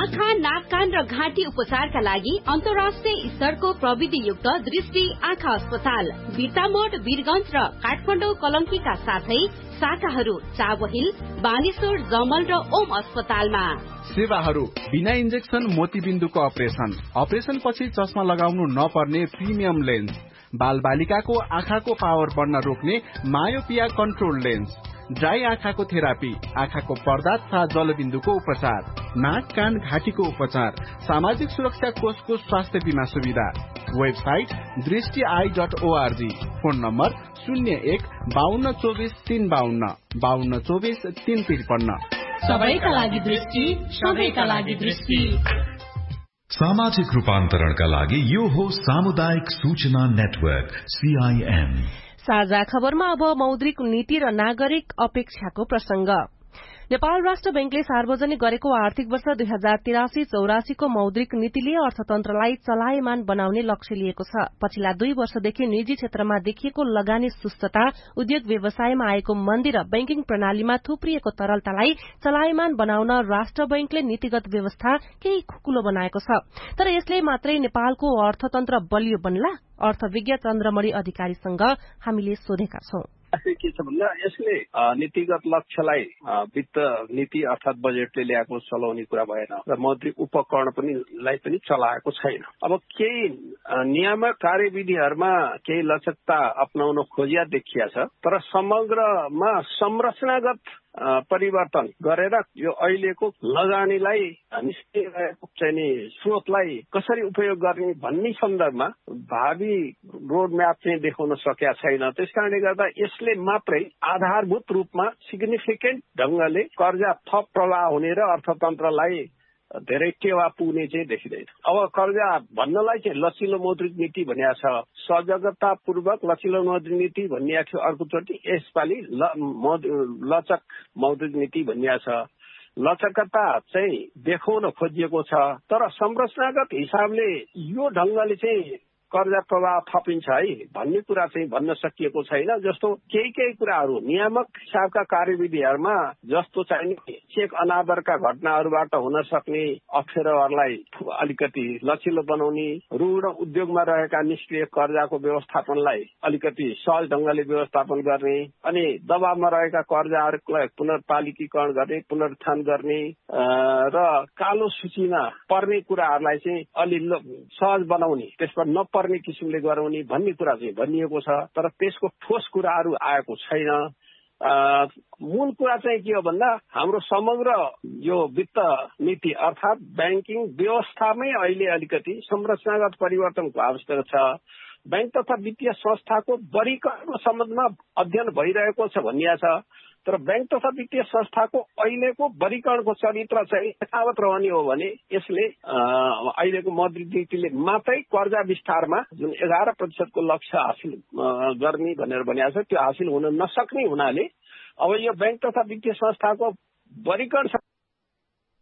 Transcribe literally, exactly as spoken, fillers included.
आँखा, नाक, कान र घाँटी उपचारका लागि अन्तर्राष्ट्रिय स्तरको प्रविधियुक्त दृष्टि आँखा अस्पताल बिर्तामोड, वीरगञ्ज र काठमाडौँ कलंकीका साथै शाखाहरू चाबहिल, बानेश्वर, जमल र ओम अस्पतालमा। सेवाहरू बिना इन्जेक्सन मोतीबिन्दुको अपरेसन, अपरेसन पछि चस्मा लगाउनु नपर्ने प्रिमियम लेन्स, बाल बालिकाको आँखाको पावर बढ्न रोक्ने मायोपिया कन्ट्रोल लेन्स, ड्राई आँखाको थेरापी, आँखाको पर्दा तथा जलबिन्दुको उपचार, नाक, कान, घाँटीको उपचार, सामाजिक सुरक्षा कोषको स्वास्थ्य बीमा सुविधा। वेबसाइट दृष्टि I dot ORG. Phone number शून्य एक बाहन्न चौबिस तीन बाहन्न बाहन्न चौबिस तीन त्रिपन्न। सबैका लागि दृष्टि, सबैका लागि दृष्टि। सामाजिक रूपान्तरणका लागि यो हो सामुदायिक सूचना नेटवर्क सीआईएन। साझा खबरमा अब मौद्रिक नीति र नागरिक अपेक्षाको प्रसंग। नेपाल राष्ट्र बैंकले सार्वजनिक गरेको आर्थिक वर्ष दुई हजार तिरासी चौरासीको मौद्रिक नीतिले अर्थतन्त्रलाई चलायमान बनाउने लक्ष्य लिएको छ। पछिल्ला दुई वर्षदेखि निजी क्षेत्रमा देखिएको लगानी सुस्तता, उद्योग व्यवसायमा आएको मन्दी र बैंकिङ प्रणालीमा थुप्रिएको तरलतालाई चलायमान बनाउन राष्ट्र बैंकले नीतिगत व्यवस्था केही खुकुलो बनाएको छ। तर यसले मात्रै नेपालको अर्थतन्त्र बलियो बन्ला? अर्थविज्ञ चन्द्रमणि अधिकारीसँग हामीले सोधेका छौं। के छ भन्दा यसले नीतिगत लक्ष्यलाई वित्त नीति अर्थात बजेटले ल्याएको चलाउने कुरा भएन र मौद्रिक उपकरण पनि लाई पनि चलाएको छैन। अब केही नियामक कार्यविधिहरूमा केही लचकता अपनाउन खोजिया देखिया छ, तर समग्रमा संरचनागत परिवर्तन गरेर यो अहिलेको लगानीलाई निस्किरहेको चाहिँ स्रोतलाई कसरी उपयोग गर्ने भन्ने सन्दर्भमा भावी रोडम्याप चाहिँ देखाउन सकेका छैन। त्यसकारणले गर्दा यसले मात्रै आधारभूत रूपमा सिग्निफिकेन्ट ढंगले कर्जा थप प्रवाह हुने र अर्थतन्त्रलाई धेरै टेवा पुग्ने चाहिँ देखिँदैन। अब कर्जा भन्नलाई चाहिँ लचिलो मौद्रिक नीति भनिया छ, सजगतापूर्वक लचिलो मौद्रिक नीति भनिया थियो अर्कोचोटि, यसपालि लचक मौद्रिक नीति भनिया छ। लचकता चाहिँ देखाउन खोजिएको छ, तर संरचनागत हिसाबले यो ढंगले चाहिँ कर्जा प्रवाह थपिन्छ है भन्ने कुरा चाहिँ भन्न सकिएको छैन। जस्तो केही केही कुराहरू नियामक हिसाबका कार्यविधिहरूमा जस्तो चाहिँ चेक अनादरका घटनाहरूबाट हुन सक्ने अप्ठ्यारोहरूलाई अलिकति लचिलो बनाउने, ऋण उद्योगमा रहेका निष्क्रिय कर्जाको व्यवस्थापनलाई अलिकति सहज ढंगले व्यवस्थापन गर्ने, अनि दबावमा रहेका कर्जाहरूलाई पुनर्पालिकीकरण गर्ने, पुनरुत्थान गर्ने र कालो सूचीमा पर्ने कुराहरूलाई चाहिँ अलि सहज बनाउने, त्यसमा नपर्ने किसिमले गराउने भन्ने कुरा चाहिँ भनिएको छ, तर त्यसको ठोस कुराहरू आएको छैन। मूल कुरा चाहिँ के हो भन्दा हाम्रो समग्र यो वित्त नीति अर्थात बैंकिङ व्यवस्थामै अहिले अलिकति संरचनागत परिवर्तनको आवश्यकता छ। बैंक तथा वित्तीय संस्थाको वर्गीकरणको सम्बन्धमा अध्ययन भइरहेको छ भनिया छ, तर बैंक तथा वित्तीय संस्थाको अहिलेको वर्गीकरणको चरित्र चाहिँ यथावत रहने हो भने यसले अहिलेको मौद्रिक नीतिले मात्रै कर्जा विस्तारमा जुन एघार प्रतिशतको लक्ष्य हासिल गर्ने भनेर भनिएको छ त्यो हासिल हुन नसक्ने हुनाले अब यो बैंक तथा वित्तीय संस्थाको वर्गीकरण